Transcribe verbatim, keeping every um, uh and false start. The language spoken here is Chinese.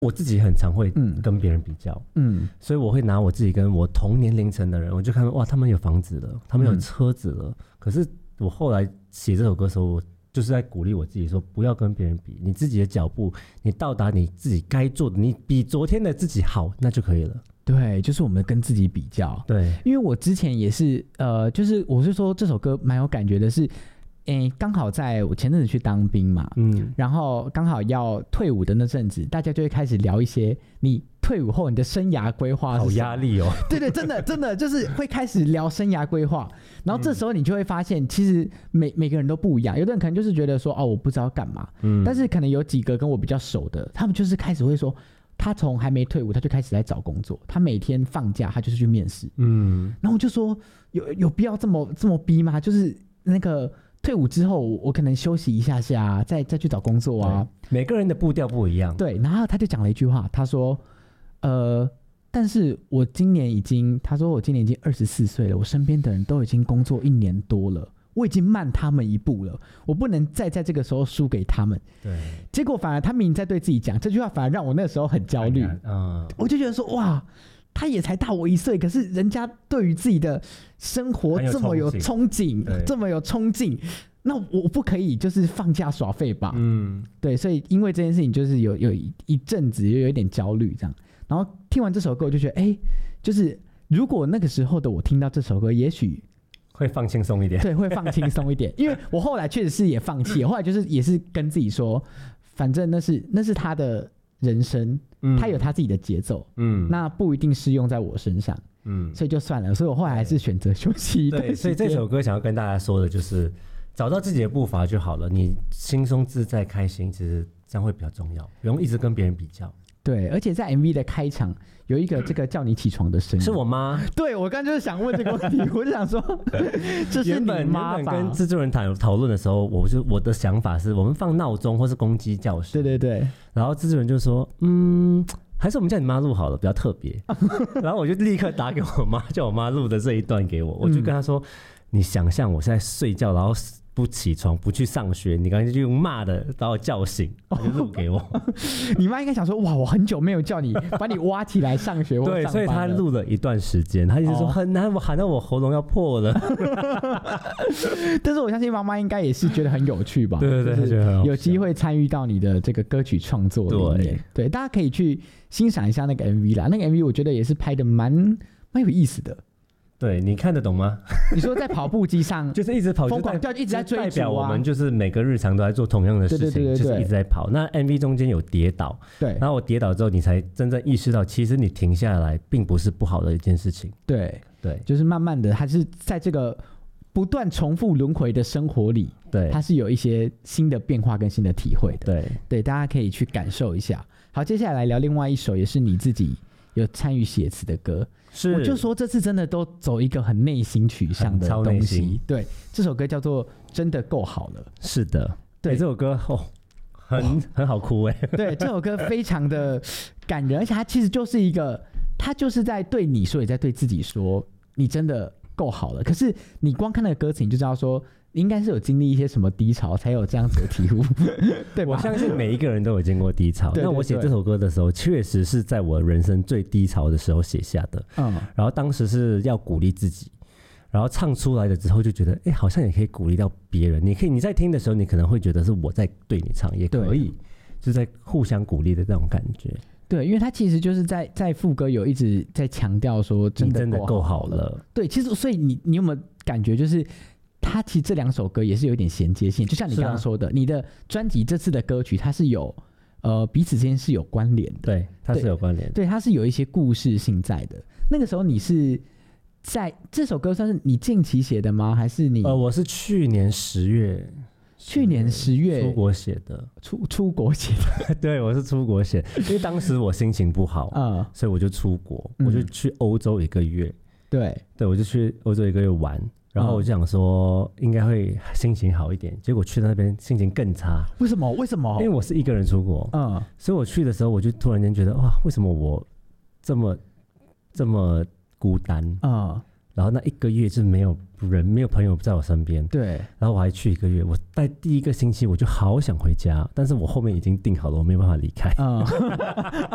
我自己很常会跟别人比较，嗯，所以我会拿我自己跟我同年龄层的人，我就看哇，他们有房子了，他们有车子了，嗯、可是我后来写这首歌的时候，我就是在鼓励我自己说，不要跟别人比，你自己的脚步，你到达你自己该做的，你比昨天的自己好，那就可以了。 对，就是我们跟自己比较。 对， 因为我之前也是，呃，就是我是说这首歌蛮有感觉的是。诶，刚好在我前阵子去当兵嘛，嗯，然后刚好要退伍的那阵子，大家就会开始聊一些你退伍后你的生涯规划。 好压力哦。 对对，真的真的就是会开始聊生涯规划，然后这时候你就会发现，其实每每个人都不一样，有的人可能就是觉得说，哦，我不知道干嘛，嗯，但是可能有几个跟我比较熟的，他们就是开始会说，他从还没退伍他就开始在找工作，他每天放假他就是去面试，嗯，然后我就说，有有必要这么这么逼吗？就是那个。退伍之后，我可能休息一下下，再再去找工作啊。 每个人的步调不一样。 对，然后他就讲了一句话，他说：“呃，但是我今年已经，他说我今年已经二十四岁了，我身边的人都已经工作一年多了，我已经慢他们一步了，我不能再在这个时候输给他们。”对，结果反而他明明在对自己讲这句话，反而让我那时候很焦虑。嗯，我就觉得说，哇。他也才大我一岁，可是人家对于自己的生活这么有憧憬，这么有冲劲，那我不可以就是放假耍废吧？嗯，对，所以因为这件事情，就是有有一阵子有一点焦虑这样。然后听完这首歌，我就觉得，哎，就是如果那个时候的我听到这首歌，也许会放轻松一点。 对，会放轻松一点，因为我后来确实是也放弃了，后来就是也是跟自己说，反正那是那是他的人生。嗯、他有他自己的节奏，嗯，那不一定适用在我身上，嗯，所以就算了。所以我后来还是选择休息一段时间。 对，所以这首歌想要跟大家说的就是，找到自己的步伐就好了。你轻松自在、开心，其实这样会比较重要，不用一直跟别人比较。 对，而且在 M V 的开场有一个这个叫你起床的声音， 是我妈。 对，我刚刚就是想问这个问题，我就想说，这是你妈吧？ 原本跟制作人讨讨论的时候，我就我的想法是我们放闹钟或是公鸡叫声。 对对对。 然后制作人就说，嗯，还是我们叫你妈录好了，比较特别。然后我就立刻打给我妈，叫我妈录的这一段给我。我就跟她说，嗯、你想象我现在睡觉，然后不起床不去上学，你刚才就用骂的把我叫醒，就录给我。 你妈应该想说，哇，我很久没有叫你把你挖起来上学或上班了。 对，所以她录了一段时间，她一直说很难，我喊到我喉咙要破了。 但是我相信妈妈应该也是觉得很有趣吧？ 对对对，就是有机会参与到你的这个歌曲创作里面。对，对，大家可以去欣赏一下那个 M V 啦。那个 M V 我觉得也是拍的蛮蛮有意思的。 对，你看得懂吗？ 你说在跑步机上就是一直跑， 疯狂掉，一直在追逐啊， 代表我们就是每个日常都在做同样的事情，对对对对对，就是一直在跑。那 M V 中间有跌倒，对，然后我跌倒之后，你才真正意识到，其实你停下来并不是不好的一件事情。 对对， 就是慢慢的，还是在这个不断重复轮回的生活里，对，它是有一些新的变化跟新的体会的。对对，大家可以去感受一下。好，接下来来聊另外一首，也是你自己有参与写词的歌。是，我就说这次真的都走一个很内心取向的东西。对，这首歌叫做《真的够好了》。 是的，对，欸、这首歌哦，很、哦、很好哭哎。 对，这首歌非常的感人，而且它其实就是一个，它就是在对你说，也在对自己说，你真的够好了。可是你光看那个歌词，你就知道说。应该是有经历一些什么低潮，才有这样子的体悟，对吧？ 我相信每一个人都有经过低潮。对对对，那我写这首歌的时候，确实是在我人生最低潮的时候写下的。嗯，然后当时是要鼓励自己，然后唱出来了之后就觉得，哎，好像也可以鼓励到别人。你可以你在听的时候，你可能会觉得是我在对你唱，也可以，就是在互相鼓励的这种感觉。 对，因为他其实就是在在副歌有一直在强调说，真的够好了。 够好了。 对，其实所以你你有没有感觉就是？它其实这两首歌也是有点衔接性，就像你刚刚说的，啊、你的专辑这次的歌曲它是有呃彼此之间是有关联的， 对，它是有关联的， 对，它是有一些故事性在的。那个时候你是在这首歌算是你近期写的吗？还是你？ 呃，我是去年十月， 去年十月出国写的， 出出国写的， 对，我是出国写，因为当时我心情不好，嗯，所以我就出国，嗯、我就去欧洲一个月， 对， 对，我就去欧洲一个月玩。然后我就想说应该会心情好一点，结果去到那边心情更差。 为什么？为什么？ 因为我是一个人出国，嗯，所以我去的时候我就突然间觉得哇，为什么我这么这么孤单？嗯，然后那一个月就没有人，没有朋友在我身边。对，然后我还去一个月，我在第一个星期我就好想回家，但是我后面已经订好了，我没有办法离开。嗯